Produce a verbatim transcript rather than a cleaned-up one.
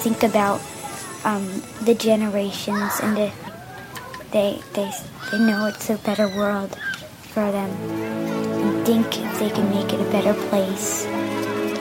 think about um, the generations, and the, they they they know it's a better world for them, and think if they can make it a better place.